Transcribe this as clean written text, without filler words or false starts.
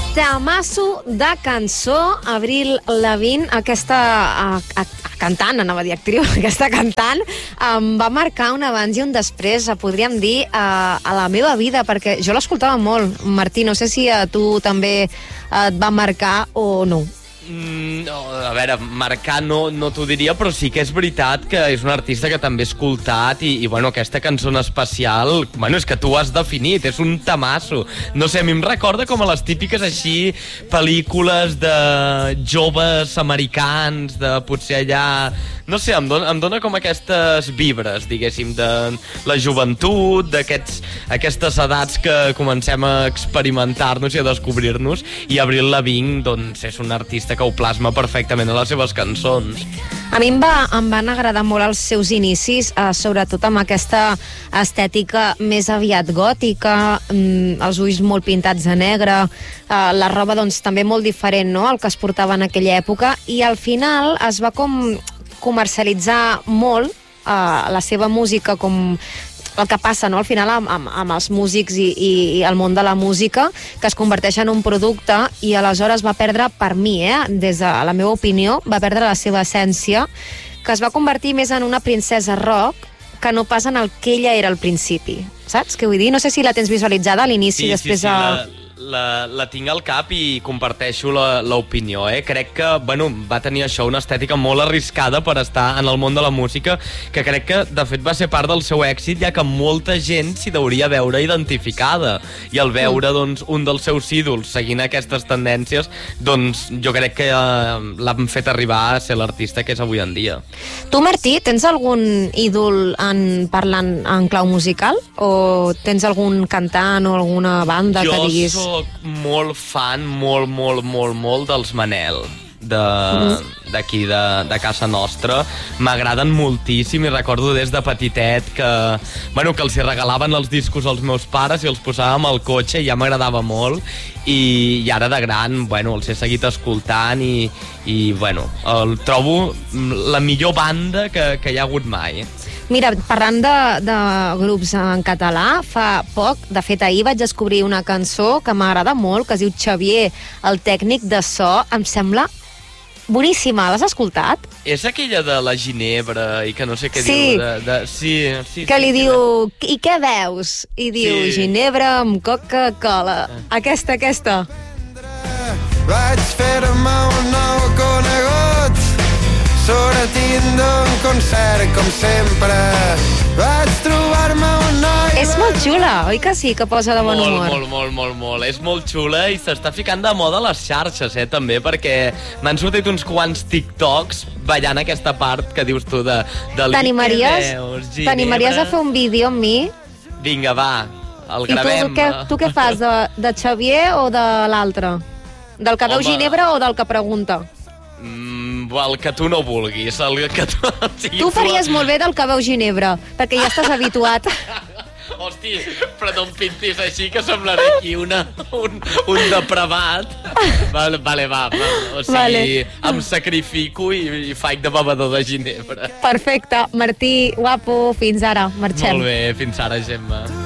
tamasso de cançó, Avril Lavigne, aquesta cantant, anava a dir actriu, aquesta cantant va marcar un abans i un després, podríem dir, a la meva vida, perquè jo l'escoltava molt. Martí, no sé si a tu també et va marcar o no. No, a veure, marcar no t'ho diria, però sí que és veritat que és un artista que també he escoltat i bueno, aquesta cançó en especial, bueno, és que tu ho has definit, és un tamasso. No sé, a mi em recorda com a les típiques així pel·lícules de joves americans, de potser allà... No sé, em dona com aquestes vibres, diguéssim, de la joventut, d'aquestes edats que comencem a experimentar-nos i a descobrir-nos, i Avril Lavigne, doncs, és un artista que ho plasma perfectament a les seves cançons. A mi em van agradar molt els seus inicis, sobretot amb aquesta estètica més aviat gòtica, els ulls molt pintats de negre, la roba doncs també molt diferent, no?, al que es portava en aquella època, i al final es va comercialitzar molt la seva música, com el que passa, no?, al final amb els músics i el món de la música, que es converteix en un producte, i aleshores va perdre, per mi, des de la meva opinió, va perdre la seva essència, que es va convertir més en una princesa rock que no pas en el que ella era al principi. Saps què vull dir? No sé si la tens visualitzada a l'inici, després... La tinc al cap i comparteixo l'opinió, Crec que, bueno, va tenir això, una estètica molt arriscada per estar en el món de la música, que crec que, de fet, va ser part del seu èxit, ja que molta gent s'hi hauria veure identificada. I al veure, doncs, un dels seus ídols seguint aquestes tendències, doncs, jo crec que l'han fet arribar a ser l'artista que és avui en dia. Tu, Martí, tens algun ídol parlant en clau musical? O tens algun cantant o alguna banda que diguis... Jo soc molt fan, molt dels Manel, d'aquí, de casa nostra. M'agraden moltíssim i recordo des de petitet que els hi regalaven els discos als meus pares i els posàvem al cotxe i ja m'agradava molt, i ara de gran els he seguit escoltant i el trobo la millor banda que hi ha hagut mai. Mira, parlant de grups en català, fa poc, de fet ahir vaig descobrir una cançó que m'agrada molt, que es diu Xavier, el tècnic de so. Em sembla boníssima. L'has escoltat? És aquella de la Ginebra i que no sé què diu. Sí. Que li diu, i què veus? I diu, Ginebra amb Coca-Cola. Aquesta. Vaig fer-me un nou conegut, sortint d'un concert, com sempre. Vaig trobar-me un noi... És molt xula, oi que sí, que posa de bon humor? Molt. És molt xula i s'està ficant de moda a les xarxes, també, perquè m'han sortit uns quants TikToks ballant aquesta part que dius tu de T'animaries a fer un vídeo amb mi? Vinga, va, el gravem. I tu què fas, de Xavier o de l'altre? Del que veu Ginebra o del que pregunta? El que tu no vulguis. Tu faries molt bé del que veu Ginebra, perquè ja estàs habituat. Hosti, però no em pintis així, que semblaré aquí un depravat. Vale, va. O sigui, em sacrifico i faig de bevedor de Ginebra. Perfecte. Martí, guapo, fins ara. Marxem. Molt bé, fins ara, Gemma.